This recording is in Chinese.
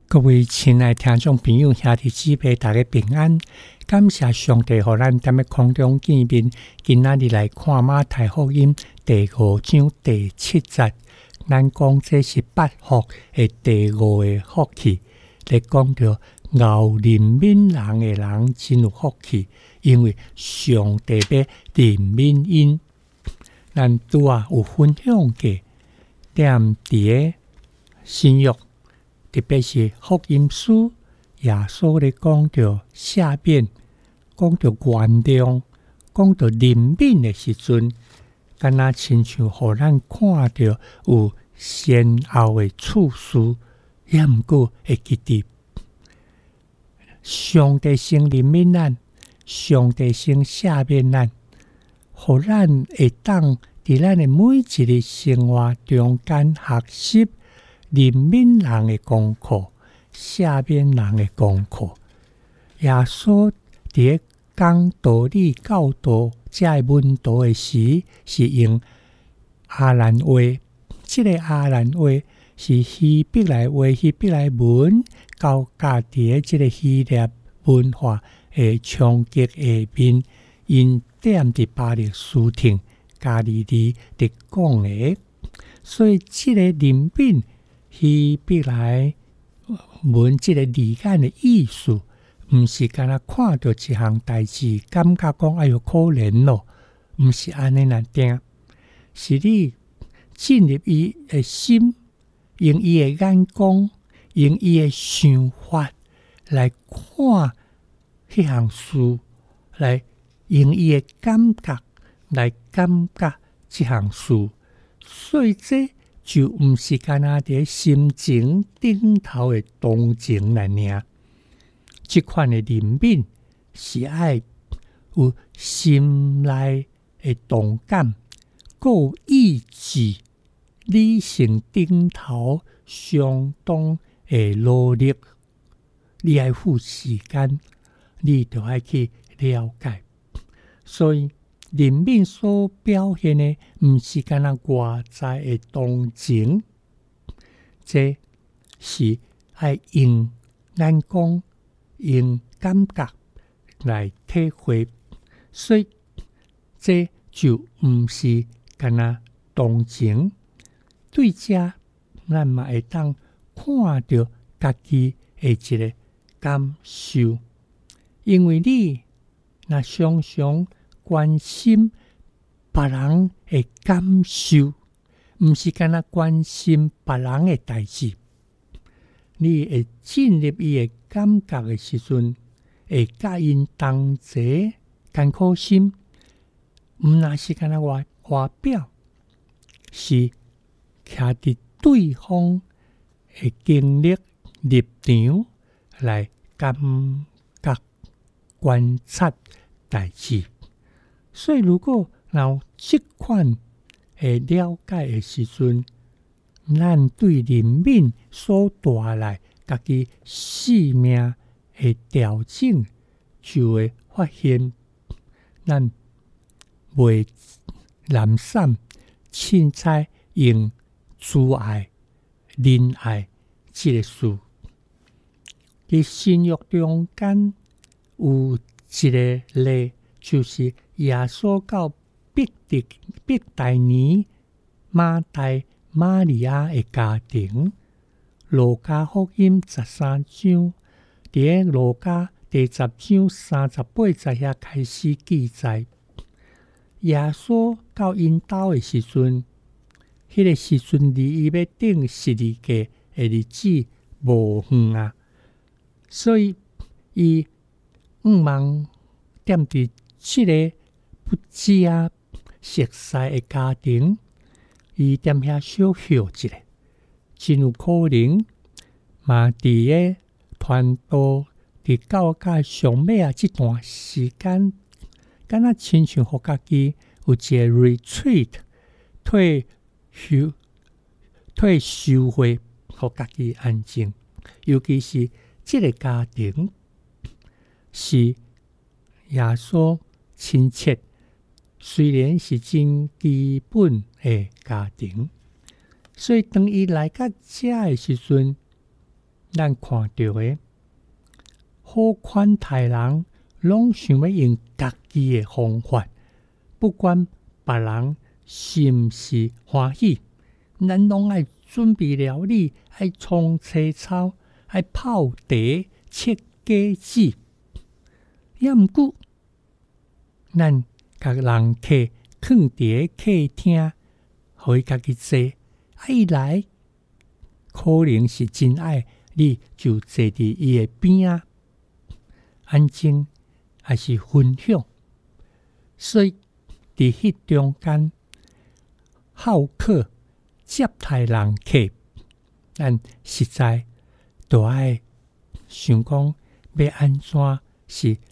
各位亲爱听众朋友、兄弟姊妹，大家平安！感谢上帝，互咱踮咧空中见面。今仔日来看马太福音第5章第7节，咱讲这是8福的第5个福气。咧讲到熬怜悯人的人真有福气，因为上帝要怜悯因。咱拄有分享过，踮伫个新约。特别是福音书，耶稣咧讲到赦免，讲到原谅，讲到怜悯的时阵，敢若亲像互咱看到有先后的次序，也毋过会记得上帝先怜悯咱，上帝先赦免咱，互咱会当伫咱的每一日生活中间学习。怜悯人的功课，赦免人的功课。耶稣伫讲道理教导这问道的时，是用阿兰话。这个阿兰话是希伯来话、希伯来文交加伫个这个希腊文化的冲击下面，因点伫巴勒斯坦加利利伫讲的，所以这个怜悯。希伯来文这个字眼的意思，毋是干那看到一项代志，感觉讲哎哟可怜咯，毋是安尼那定，是你进入伊的心，用伊的眼光，用伊的想法来看迄项事，来用伊的感觉来感觉这项事，所以这。就毋是干那伫心情顶头的同情来尔，即款的怜悯是爱有心内的同感，有意志、理性顶头相当的努力。你爱付时间，你就爱去了解，所以。怜悯所表现的，毋是干那外在的同情，这是爱用眼光、用感觉来体会，所以这就毋是干那同情。对这，咱嘛会当看到家己的一个感受，因为你若常常。关心别人的感受，毋是干那关心别人的代志。你会进入伊的感觉的时阵，会甲因同齐艰苦心，毋那是干那外表，是徛伫对方的经历立场来感觉观察代志。所以，如果有这款的了解的时阵，咱对怜悯所带来家己生命的调整，就会发现，咱袂懒散，凊彩用慈爱、仁爱这个事。伫新约中间有一个例，就是耶稣到伯大尼马大玛利亚的家庭，路加福音13章，伫个路加第10章38节遐开始记载，耶稣到因兜的时阵，迄个时阵离伊要顶12架的日子无远啊，所以伊望踮伫这个不加熟悉的家庭，伊踮遐小休一下，真有可能嘛伫个传道伫教界上尾啊，这段时间，敢若亲像互家己有一个 retreat 退休会，互家己安静。尤其是这个家庭是耶稣亲切。虽然是真基本的家庭，所以当伊来到遮的时阵， 咱看到的好款待人，拢想要用家己的方法，不管别人是毋是欢喜，咱拢爱准备料理，爱葱青草，爱泡茶、切果子。也毋过，咱甲人客囥伫客厅，互伊家己坐，伊来，可能是真爱，你就坐伫伊的边仔，安静还是分享。所以伫迄中间，好客接待人客，咱实在都爱想讲要安怎是